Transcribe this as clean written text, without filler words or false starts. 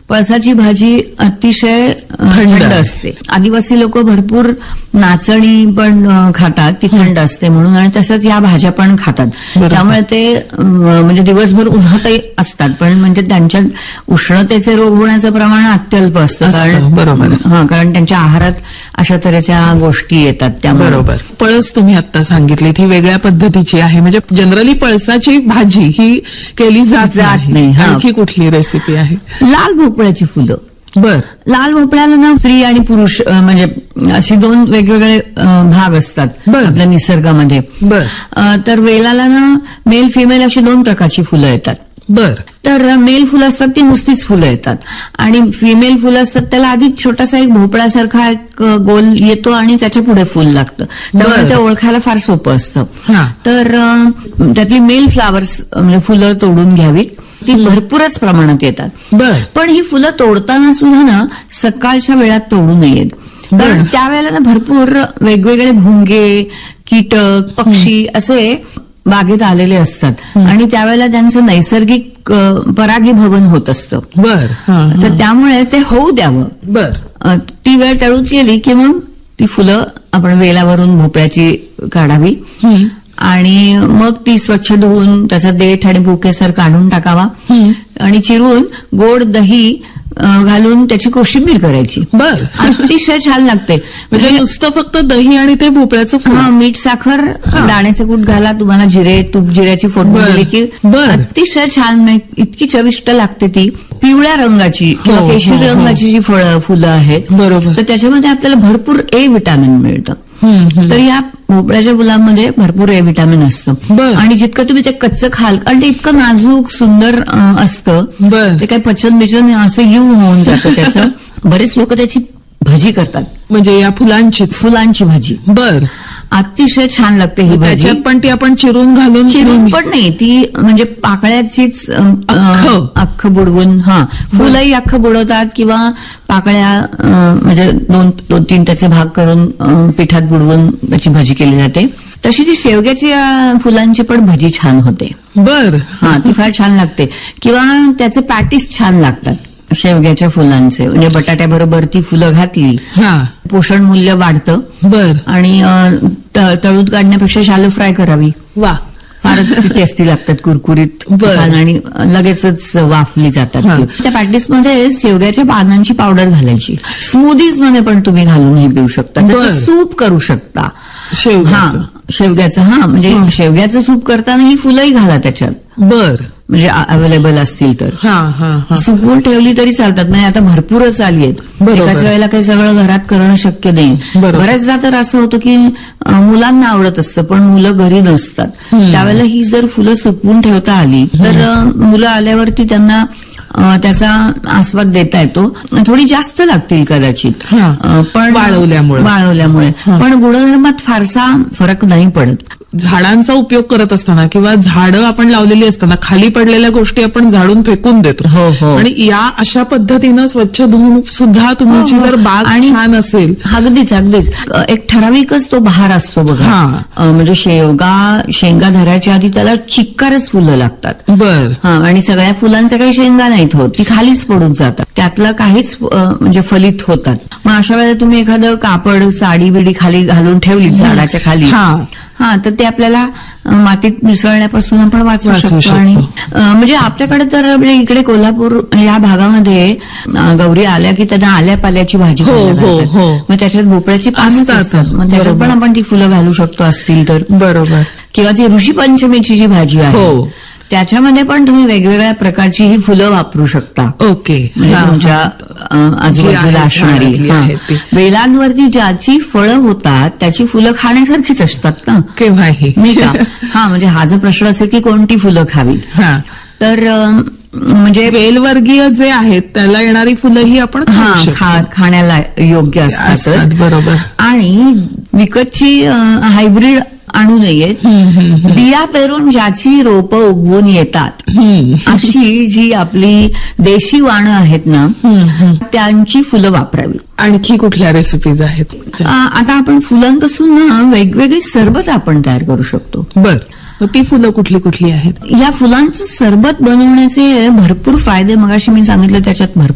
पळसाची भाजी अतिशय थंड असते. आदिवासी लोक भरपूर नाचणी पण खातात, ती थंड असते म्हणून, आणि तसंच या भाज्या पण खातात. त्यामुळे ते म्हणजे दिवसभर उन्हातही असतात, पण म्हणजे त्यांच्या उष्णतेचे रोग होण्याचं प्रमाण अत्यल्प असतं. कारण त्यांच्या आहारात अशा तऱ्हेच्या गोष्टी येतात. त्यामुळे बरोबर. पळस तुम्ही आता सांगितली ही वेगळ्या पद्धतीची आहे, म्हणजे जनरली पळसाची भाजी ही केली जात नाही. आणखी कुठली रेसिपी आहे? लाल भोपळ्याची फुलं. बर. लाल भोपळ्याला ना स्त्री आणि पुरुष म्हणजे असे दोन वेगवेगळे भाग असतात आपल्या निसर्गामध्ये. तर वेलाला ना मेल फिमेल अशी दोन प्रकारची फुलं येतात. बर. तर मेल फुलं असतात ती नुसतीच फुलं येतात, आणि फिमेल फुलं असतात त्याला आधी छोटासा एक भोपळ्यासारखा एक गोल येतो आणि त्याच्या पुढे फुल लागतं. त्यामुळे ते ओळखायला फार सोपं असतं. तर त्यातली मेल फ्लावर्स म्हणजे फुलं तोडून घ्यावीत. ती भरपूरच प्रमाणात येतात. पण ही फुलं तोडताना सुद्धा ना सकाळच्या वेळात तोडू नयेत, कारण त्यावेळेला ना भरपूर वेगवेगळे भुंगे, कीटक, पक्षी असे बागेत आलेले असतात, आणि त्यावेळेला त्यांचं नैसर्गिक परागीभवन होत असतं. तर त्यामुळे ते होऊ द्यावं. ती वेळ टळून गेली की मग ती फुलं आपण वेलावरून भोपळ्याची काढावी, आणि मग ती स्वच्छ धुवून त्याचा देठ आणि भुकेसर काढून टाकावा, आणि चिरून गोड दही घालून त्याची कोशिंबीर करायची. अतिशय छान लागते. म्हणजे नुसतं फक्त दही आणि ते भोपळ्याचं फूल, मीठ, साखर, दाण्याचं कूट घाला. तुम्हाला जिरे तूप जिऱ्याची फोडणी दिली की अतिशय छान, इतकी चविष्ट लागते ती. पिवळ्या रंगाची किंवा केशरी रंगाची जी फुलं आहेत, तर त्याच्यामध्ये आपल्याला भरपूर ए विटॅमिन मिळतं. तर या भोपळ्याच्या फुलांमध्ये भरपूर ए विटॅमिन असतं, आणि जितकं तुम्ही ते कच्चं खाल, कारण ते इतकं नाजूक सुंदर असतं, ते काही पचन बिचन असं येऊ होऊन जातं त्याचं. बरेच लोक त्याची भजी करतात, म्हणजे या फुलांची भाजी. अतिशय छान लागते ही भाजी. पण ती आपण चिरून पण नाही, ती म्हणजे पाकळ्याचीच अख्खं बुडवून, फुलंही अख्खं बुडवतात किंवा पाकळ्या म्हणजे दोन तीन त्याचे भाग करून पिठात बुडवून त्याची भजी केली जाते. तशी ती शेवग्याच्या फुलांची पण भजी छान होते. ती फार छान लागते. किंवा त्याचे पॅटीस छान लागतात शेवग्याच्या फुलांचे, म्हणजे बटाट्याबरोबर ती फुलं घातली, पोषण मूल्य वाढतं. आणि तळूत काढण्यापेक्षा शालो फ्राय करावी. फारच टेस्टी लागतात, कुरकुरीत, आणि लगेचच वाफली जातात. त्या पॅटीसमध्ये शेवग्याच्या पानांची पावडर घालायची. स्मूदीज मध्ये पण तुम्ही घालून हे पिऊ शकता. त्याचं सूप करू शकता शेवग्याचं. म्हणजे शेवग्याचं सूप करताना ही फुलंही घाला त्याच्यात. म्हणजे अवेलेबल असतील तर सुकवून ठेवली तरी चालतात. म्हणजे आता भरपूरच आली आहेत, एकाच वेळेला काही सगळं घरात करणं शक्य नाही. बऱ्याचदा तर असं होतं की मुलांना आवडत असतं पण मुलं घरी नसतात. त्यावेळेला ही जर फुलं सुकवून ठेवता आली तर मुलं आल्यावरती त्यांना त्याचा आस्वाद देता येतो. थोडी जास्त लागतील कदाचित, पण वाळवल्यामुळे पण गुणधर्मात फारसा फरक नाही पडत. झाडांचा उपयोग करत असताना किंवा झाडं आपण लावलेली असताना खाली पडलेल्या गोष्टी आपण झाडून फेकून देतो, आणि या अशा पद्धतीनं स्वच्छ धुवून सुद्धा तुमची जर बाग छान असेल. अगदीच एक ठराविकच तो बहार असतो बघा. म्हणजे शेंगा धरायच्या आधी त्याला चिक्कारच फुलं लागतात. आणि सगळ्या फुलांच्या काही शेंगा नाहीत होत, ती खालीच पडून जातात, त्यातलं काहीच म्हणजे फलित होतात. मग अशा वेळेला तुम्ही एखादं कापड, साडी बिडी खाली घालून ठेवली झाडाच्या खाली, तर ते आपल्याला मातीत मिसळण्यापासून आपण वाचवू शकतो. आणि म्हणजे आपल्याकडे तर म्हणजे इकडे कोल्हापूर या भागामध्ये गौरी आल्या की त्यांना आल्या पाल्याची भाजी मग त्याच्यात भोपळ्याची पानं असतात, मग त्याच्यात पण आपण ती फुलं घालू शकतो असतील तर. किंवा ती ऋषी पंचमीची जी भाजी आहे त्याच्यामध्ये पण तुम्ही वेगवेगळ्या प्रकारची ही फुलं वापरू शकता. म्हणजे तुमच्या आजूबाजूला असणारी. वेलांवरती ज्याची फळं होतात त्याची फुलं खाण्यासारखीच असतात ना केव्हाही, नाही का? म्हणजे हा जो प्रश्न असेल की कोणती फुलं खावी, तर म्हणजे वेलवर्गीय जे आहेत त्याला येणारी फुलं ही आपण खाण्याला योग्य असतात. बरोबर. आणि विकतची हायब्रिड आणू नयेत. बिया पेरून ज्याची रोपं उगवून येतात अशी जी आपली देशी वाणं आहेत ना त्यांची फुलं वापरावी. आणखी कुठल्या रेसिपीज आहेत? आता आपण फुलांपासून ना वेगवेगळी सरबत आपण तयार करू शकतो. ती फुलं कुठली कुठली आहेत? या फुलांचं सरबत बनवण्याचे भरपूर फायदे मगाशी मी सांगितलं त्याच्यात भरपूर